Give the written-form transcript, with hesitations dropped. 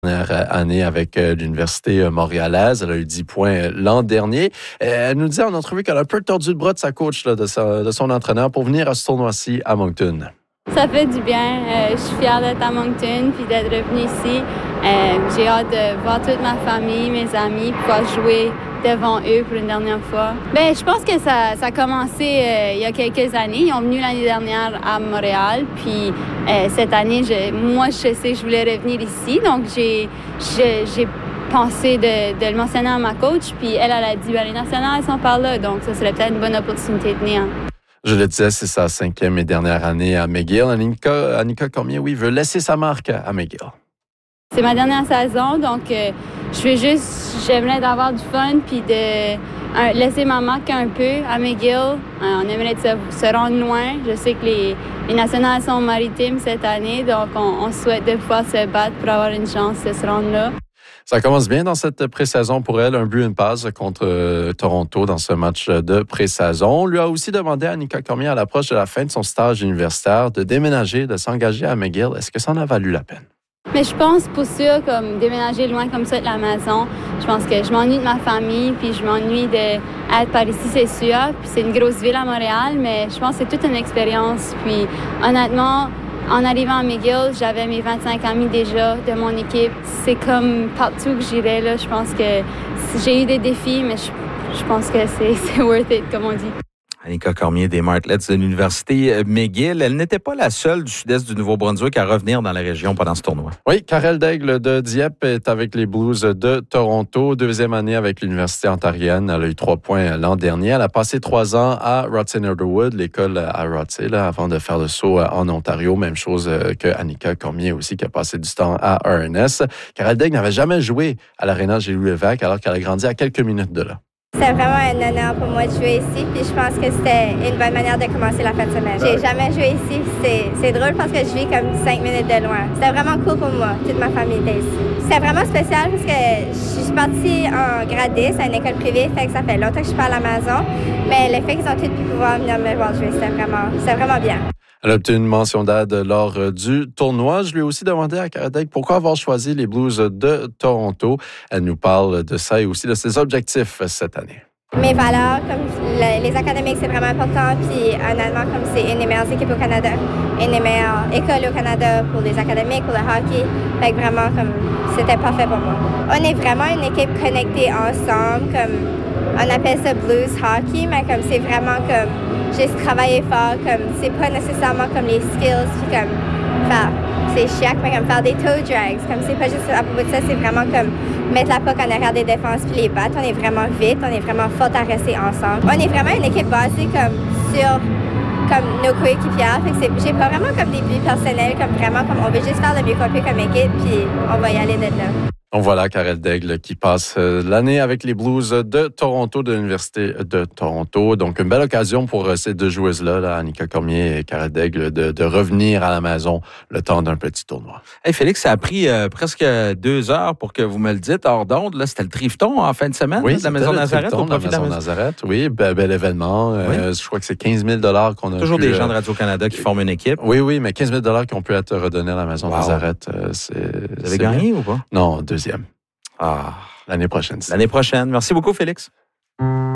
Dernière année avec l'Université montréalaise. Elle a eu 10 points l'an dernier. Elle nous dit en entrevue qu'elle a un peu tordu le bras de sa coach, de son entraîneur, pour venir à ce tournoi-ci à Moncton. Ça fait du bien. Je suis fière d'être à Moncton puis d'être revenue ici. J'ai hâte de voir toute ma famille, mes amis, pouvoir jouer devant eux pour une dernière fois. Je pense que ça a commencé il y a quelques années. Ils ont venu l'année dernière à Montréal. Puis cette année, moi, je sais que je voulais revenir ici. Donc, j'ai pensé de le mentionner à ma coach. Puis elle a dit, les nationales, elles sont par là. Donc, ça serait peut-être une bonne opportunité de venir. Je le disais, c'est sa 5e et dernière année à McGill. Annika Cormier, veut laisser sa marque à McGill. C'est ma dernière saison, donc j'aimerais d'avoir du fun puis de laisser ma marque un peu à McGill. On aimerait se rendre loin. Je sais que les nationales sont maritimes cette année, donc on souhaite de pouvoir se battre pour avoir une chance de se rendre là. Ça commence bien dans cette pré-saison pour elle. Un but, une passe contre Toronto dans ce match de pré-saison. On lui a aussi demandé à Annika Cormier, à l'approche de la fin de son stage universitaire, de déménager, de s'engager à McGill. Est-ce que ça en a valu la peine? Mais je pense pour sûr, comme déménager loin comme ça de la maison, je pense que je m'ennuie de ma famille, puis je m'ennuie d'être par ici, c'est sûr. Puis c'est une grosse ville à Montréal, mais je pense que c'est toute une expérience. Puis honnêtement, en arrivant à McGill, j'avais mes 25 amis déjà de mon équipe. C'est comme partout que j'irais, là. Je pense que j'ai eu des défis, mais je pense que c'est worth it, comme on dit. Annika Cormier des Martlets de l'Université McGill. Elle n'était pas la seule du sud-est du Nouveau-Brunswick à revenir dans la région pendant ce tournoi. Oui, Karel Daigle de Dieppe est avec les Blues de Toronto. 2e année avec l'Université ontarienne. Elle a eu 3 points l'an dernier. Elle a passé 3 ans à Rothsay Underwood, l'école à Rothsay, avant de faire le saut en Ontario. Même chose que Annika Cormier aussi, qui a passé du temps à RNS. Karel Daigle n'avait jamais joué à l'Arena Gilles-Lévesque alors qu'elle a grandi à quelques minutes de là. C'était vraiment un honneur pour moi de jouer ici, puis je pense que c'était une bonne manière de commencer la fin de semaine. J'ai jamais joué ici, c'est drôle parce que je vis comme 5 minutes de loin. C'était vraiment cool pour moi, toute ma famille était ici. C'était vraiment spécial parce que je suis partie en grade 10 à une école privée, fait que ça fait longtemps que je suis pas à la maison, mais le fait qu'ils ont tous pu pouvoir venir me voir jouer, c'était vraiment bien. Elle a obtenu une mention d'aide lors du tournoi. Je lui ai aussi demandé à Karel Daigle pourquoi avoir choisi les Blues de Toronto. Elle nous parle de ça et aussi de ses objectifs cette année. Mes valeurs, comme les académiques, c'est vraiment important. Puis honnêtement, comme c'est une des meilleures équipes au Canada, une des meilleures écoles au Canada pour les académiques, pour le hockey. Fait que vraiment, comme c'était parfait pour moi. On est vraiment une équipe connectée ensemble. Comme on appelle ça blues hockey, mais comme c'est vraiment comme juste travailler fort. Comme c'est pas nécessairement comme les skills, puis comme faire c'est chiac, mais comme faire des toe drags. Comme c'est pas juste à propos de ça, c'est vraiment comme mettre la puck en arrière des défenses puis les battre. On est vraiment vite, on est vraiment fort à rester ensemble. On est vraiment une équipe basée comme sur comme nos coéquipières. Fait que j'ai pas vraiment comme des buts personnels, comme vraiment comme on veut juste faire le mieux qu'on peut comme équipe puis on va y aller de là. Donc voilà Karel Daigle qui passe l'année avec les Blues de Toronto, de l'Université de Toronto. Donc une belle occasion pour ces deux joueuses-là, Annika Cormier et Karel Daigle, de revenir à la maison le temps d'un petit tournoi. Hey Félix, ça a pris presque 2 heures pour que vous me le dites hors d'onde. Là, c'était le Trifton en fin de semaine de la Maison Nazareth. Au profit de la Maison Nazareth, oui, bel événement. Oui. Je crois que c'est 15 000 $ qu'on a toujours des gens de Radio-Canada qui forment une équipe. Oui, mais 15 000 $ qui ont pu être redonnés à la Maison Nazareth. Vous avez gagné ou pas? Non, 2e. Ah, l'année prochaine. L'année prochaine. Merci beaucoup, Félix.